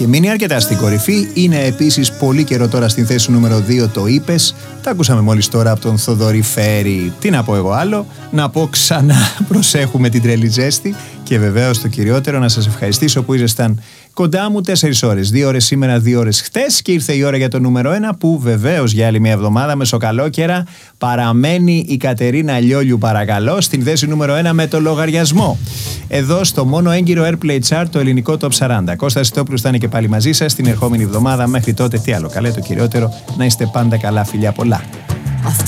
είχε μείνει αρκετά στην κορυφή. Είναι επίσης πολύ καιρό τώρα στην θέση νούμερο 2 το είπες. Τα ακούσαμε μόλις τώρα από τον Θοδωρή Φέρη. Τι να πω εγώ άλλο, να πω ξανά προσέχουμε την τρελή ζέστη. Και βεβαίως το κυριότερο να σας ευχαριστήσω που ήσασταν κοντά μου 4 ώρες. 2 ώρες σήμερα, 2 ώρες χτες. Και ήρθε η ώρα για το νούμερο 1 που βεβαίως για άλλη μια εβδομάδα μεσοκαλόκαιρα παραμένει η Κατερίνα Λιόλιου, παρακαλώ, στην θέση νούμερο 1 με το λογαριασμό. Εδώ στο μόνο έγκυρο Airplay Chart, το ελληνικό Top 40. Κώστας Σιτόπουλος θα είναι και πάλι μαζί σας την ερχόμενη εβδομάδα. Μέχρι τότε τι άλλο, καλέ το κυριότερο, να είστε πάντα καλά, φιλιά πολλά.